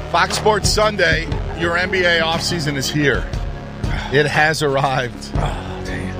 Fox Sports Sunday, your NBA offseason is here. It has arrived. Oh, dang.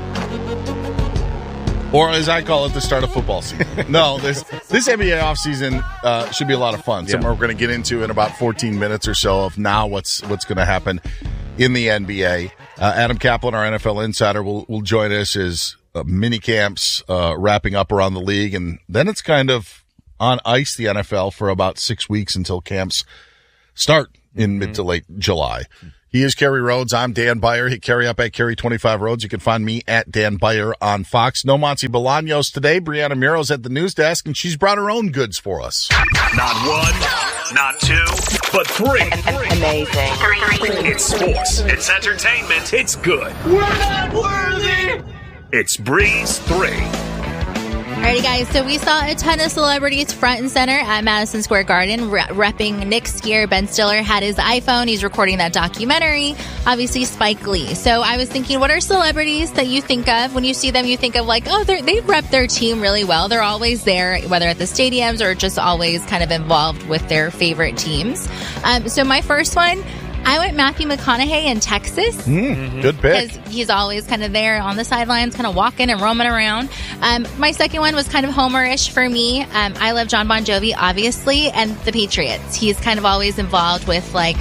Or as I call it, the start of football season. No, this NBA offseason should be a lot of fun. Yeah. Something we're going to get into in about 14 minutes or so of now what's going to happen in the NBA. Adam Kaplan, our NFL insider, will join us as mini camps wrapping up around the league. And then it's kind of on ice, the NFL, for about 6 weeks until camps start in mid to late July. He is Kerry Rhodes. I'm Dan Byer. Hit Kerry up at Kerry25 Rhodes. You can find me at Dan Byer on Fox. No Monty Bolaños today. Brianna Muro's at the news desk, and she's brought her own goods for us. Not one, not two, but three. Amazing. It's sports. It's entertainment. It's good. We're not worthy. It's Breeze 3. Alrighty, guys. So we saw a ton of celebrities front and center at Madison Square Garden repping Nick Skier. Ben Stiller had his iPhone. He's recording that documentary. Obviously, Spike Lee. So I was thinking, what are celebrities that you think of when you see them? You think of like, oh, they rep their team really well. They're always there, whether at the stadiums or just always kind of involved with their favorite teams. So my first one, I went Matthew McConaughey in Texas. Good pick. Because he's always kind of there on the sidelines, kind of walking and roaming around. My second one was kind of Homer-ish for me. I love John Bon Jovi, obviously, and the Patriots. He's kind of always involved with, like,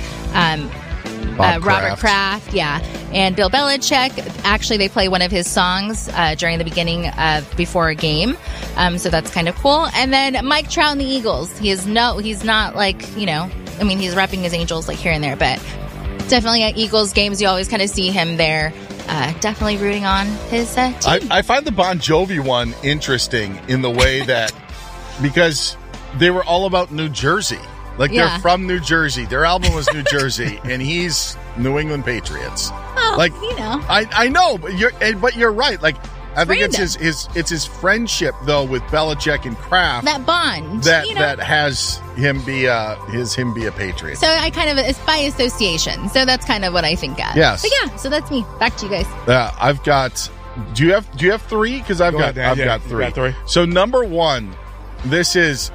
Robert Kraft, yeah, and Bill Belichick. Actually, they play one of his songs during the beginning of before a game, so that's kind of cool. And then Mike Trout and the Eagles. He's not like, you know, I mean, he's repping his Angels like here and there, but definitely at Eagles games, you always kind of see him there. Definitely rooting on his team. I find the Bon Jovi one interesting in the way that because they were all about New Jersey. Like, they're from New Jersey. Their album was New Jersey, and he's New England Patriots. Oh, like, you know. I know, but you're right. Like, I think Random. it's his friendship though with Belichick and Kraft That bond. that you know? that has him be a Patriot. So I kind of, it's by association. So that's kind of what I think of. Yes. But yeah, so that's me. Back to you guys. I've got. Do you have three? Because I've got three. Got three. So number one, it's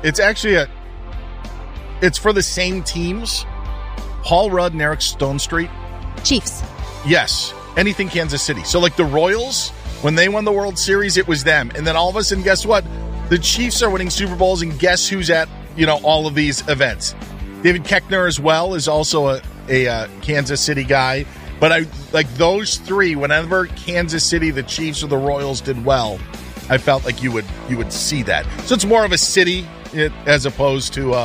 for the same teams. Paul Rudd and Eric Stonestreet. Chiefs. Yes. Anything Kansas City. So like the Royals, when they won the World Series, it was them. And then all of a sudden, guess what? The Chiefs are winning Super Bowls, and guess who's at, all of these events? David Koechner as well is also a Kansas City guy. But I like those three, whenever Kansas City, the Chiefs, or the Royals did well, I felt like you would see that. So it's more of a city as opposed to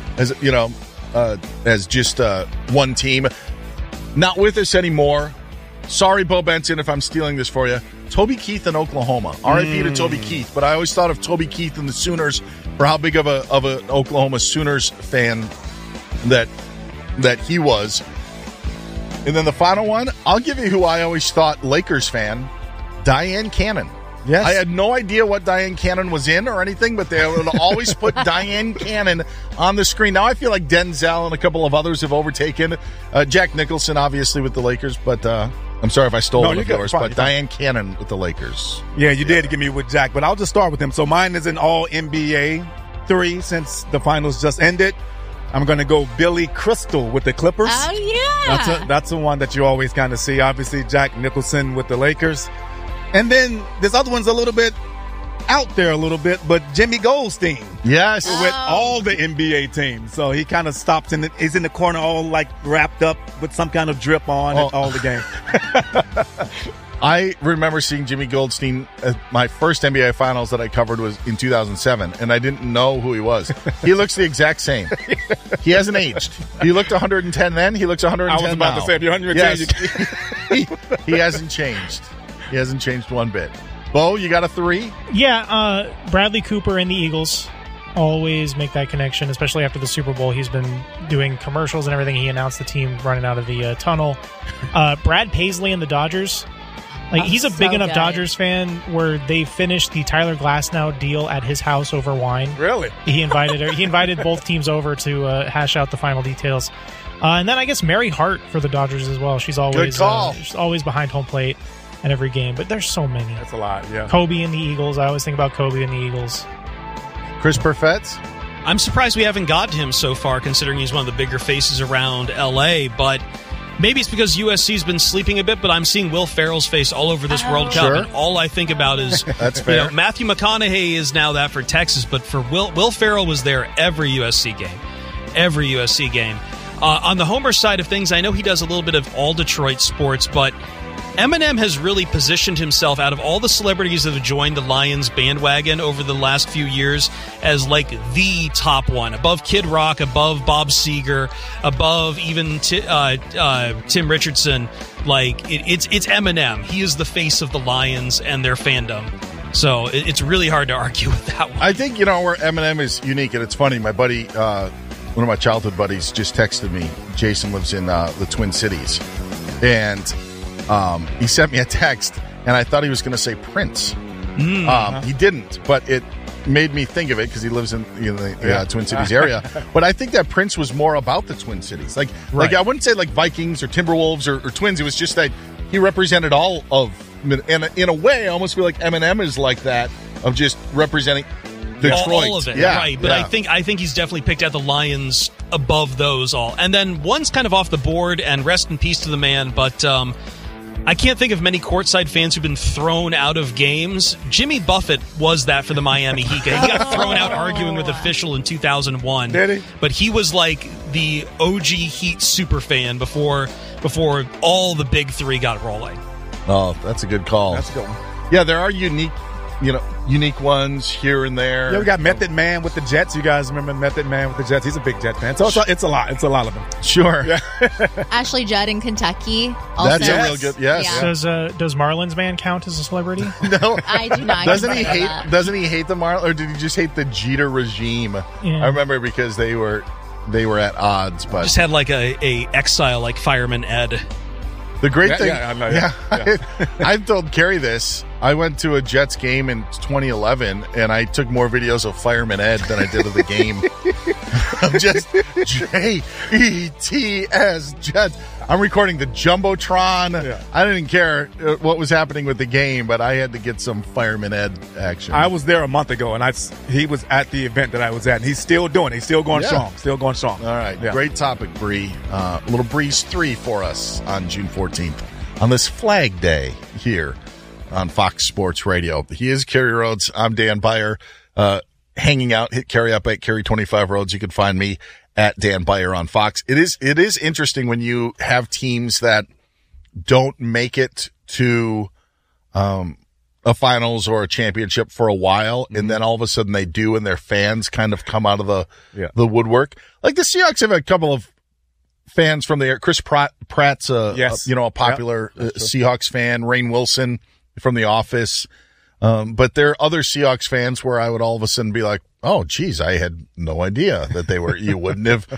as just one team. Not with us anymore. Sorry, Bo Benson, if I'm stealing this for you. Toby Keith in Oklahoma. R.I.P. to Toby Keith. But I always thought of Toby Keith and the Sooners for how big of an Oklahoma Sooners fan that he was. And then the final one, I'll give you who I always thought Lakers fan, Diane Cannon. Yes. I had no idea what Diane Cannon was in or anything, but they would always put Diane Cannon on the screen. Now I feel like Denzel and a couple of others have overtaken. Jack Nicholson, obviously, with the Lakers, but I'm sorry if I stole one of yours, but Diane Cannon with the Lakers. Yeah, you did give me with Jack, but I'll just start with him. So mine is an all-NBA 3 since the finals just ended. I'm going to go Billy Crystal with the Clippers. Oh, yeah. That's the one that you always kind of see. Obviously, Jack Nicholson with the Lakers. And then this other one's a little bit out there a little bit, but Jimmy Goldstein. Yes. With all the NBA teams. So he kind of stops he's in the corner all like wrapped up with some kind of drip on at all the game. I remember seeing Jimmy Goldstein at my first NBA Finals that I covered was in 2007, and I didn't know who he was. He looks the exact same. He hasn't aged. He looked 110 then. He looks 110 now. I was about to say, if you're 110, yes. He hasn't changed. He hasn't changed one bit. Bo, you got a 3? Yeah, Bradley Cooper and the Eagles always make that connection, especially after the Super Bowl. He's been doing commercials and everything. He announced the team running out of the tunnel. Brad Paisley and the Dodgers. He's a big enough Dodgers fan where they finished the Tyler Glasnow deal at his house over wine. Really? He invited both teams over to hash out the final details. And then I guess Mary Hart for the Dodgers as well. She's always she's always behind home plate at every game. But there's so many. That's a lot, yeah. Kobe and the Eagles. I always think about Kobe and the Eagles. Chris Perfett? I'm surprised we haven't gotten him so far, considering he's one of the bigger faces around L.A., but maybe it's because USC's been sleeping a bit, but I'm seeing Will Ferrell's face all over this World Cup, and all I think about is That's fair. Matthew McConaughey is now that for Texas, but for Will Ferrell was there every USC game. Every USC game. On the Homer side of things, I know he does a little bit of all Detroit sports, but Eminem has really positioned himself out of all the celebrities that have joined the Lions bandwagon over the last few years as like the top one, above Kid Rock, above Bob Seger, above even Tim Richardson. Like it's Eminem. He is the face of the Lions and their fandom. So it's really hard to argue with that one. I think, where Eminem is unique, and it's funny, my buddy, one of my childhood buddies just texted me. Jason lives in the Twin Cities. And he sent me a text, and I thought he was going to say Prince. He didn't, but it made me think of it because he lives in the Twin Cities area. But I think that Prince was more about the Twin Cities. Like I wouldn't say like Vikings or Timberwolves or Twins. It was just that he represented all of, and in a way, I almost feel like Eminem is like that, of just representing Detroit. All of it, right. But I think he's definitely picked out the Lions above those all. And then one's kind of off the board, and rest in peace to the man, but I can't think of many courtside fans who've been thrown out of games. Jimmy Buffett was that for the Miami Heat. He got thrown out arguing with an official in 2001. Did he? But he was like the OG Heat super fan before all the big three got rolling. Oh, that's a good call. That's a good one. Yeah, there are unique ones here and there. Yeah, we got Method Man with the Jets. You guys remember Method Man with the Jets? He's a big Jet fan. So it's a lot. It's a lot of them. Sure. Yeah. Ashley Judd in Kentucky. Also. That's a real good. Yes. Yeah. Does Marlins Man count as a celebrity? No, I do not. Doesn't he consider hate? that. Doesn't he hate the Marlins, or did he just hate the Jeter regime? Yeah. I remember because they were at odds, but Just had like a exile like Fireman Ed. the great thing. I know, yeah. I've told Carrie this. I went to a Jets game in 2011, and I took more videos of Fireman Ed than I did of the game. I'm just Jets. Jets. I'm recording the Jumbotron. Yeah. I didn't care what was happening with the game, but I had to get some Fireman Ed action. I was there a month ago, and he was at the event that I was at, and he's still doing it. He's still going strong. Still going strong. All right. Yeah. Great topic, Bree. A little Breeze 3 for us on June 14th on this Flag Day here on Fox Sports Radio. He is Kerry Rhodes. I'm Dan Beyer. Hanging out, hit Kerry up at Kerry25 Rhodes. You can find me at Dan Beyer on Fox. It is interesting when you have teams that don't make it to a finals or a championship for a while, and then all of a sudden they do, and their fans kind of come out of the woodwork. Like the Seahawks have a couple of fans from the Chris Pratt's a popular Seahawks fan. Rainn Wilson from The Office. But there are other Seahawks fans where I would all of a sudden be like, oh, geez, I had no idea that they were, you wouldn't have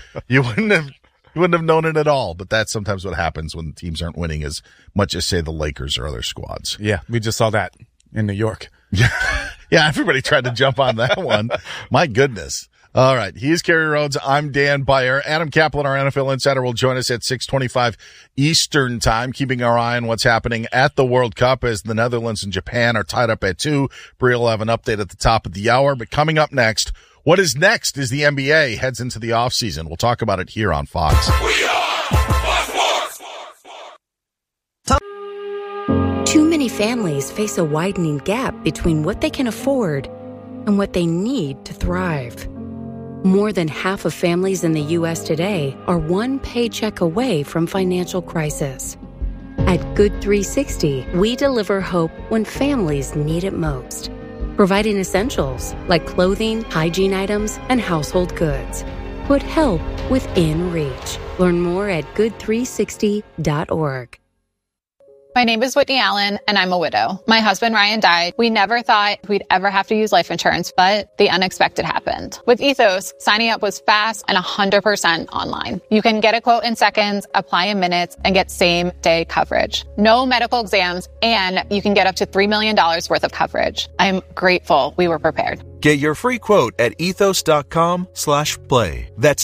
known it at all. But that's sometimes what happens when teams aren't winning as much as, say, the Lakers or other squads. Yeah, we just saw that in New York. Yeah, everybody tried to jump on that one. My goodness. All right. He is Kerry Rhodes. I'm Dan Beyer. Adam Kaplan, our NFL insider, will join us at 6:25 Eastern time, keeping our eye on what's happening at the World Cup as the Netherlands and Japan are tied up at 2. Bree will have an update at the top of the hour. But coming up next, what is next is the NBA heads into the offseason. We'll talk about it here on Fox. We are Fox Sports. Too many families face a widening gap between what they can afford and what they need to thrive. More than half of families in the U.S. today are one paycheck away from financial crisis. At Good 360, we deliver hope when families need it most, providing essentials like clothing, hygiene items, and household goods. Put help within reach. Learn more at good360.org. My name is Whitney Allen, and I'm a widow. My husband, Ryan, died. We never thought we'd ever have to use life insurance, but the unexpected happened. With Ethos, signing up was fast and 100% online. You can get a quote in seconds, apply in minutes, and get same-day coverage. No medical exams, and you can get up to $3 million worth of coverage. I'm grateful we were prepared. Get your free quote at ethos.com/play. That's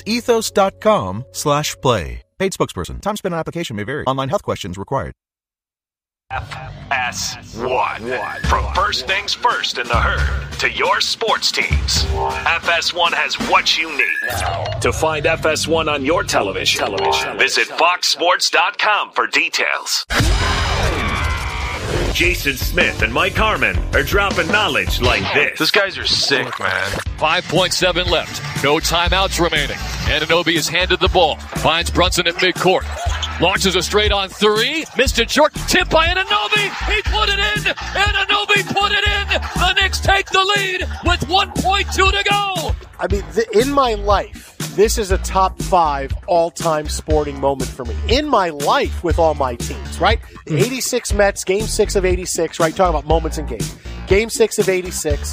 ethos.com/play. Paid spokesperson. Time spent on application may vary. Online health questions required. FS1. From first things first in the herd to your sports teams, FS1 has what you need. To find FS1 on your television, visit foxsports.com for details. Jason Smith and Mike Harmon are dropping knowledge like this. These guys are sick, man. 5.7 left. No timeouts remaining. Anunoby is handed the ball. Finds Brunson at midcourt. Launches a straight on three. Missed it short. Tip by Anunoby. He put it in. Anunoby put it in. The Knicks take the lead with 1.2 to go. I mean, in my life, this is a top 5 all-time sporting moment for me. In my life with all my teams, right? 86 Mets, Game 6 of 86, right? Talking about moments in games. Game 6 of 86.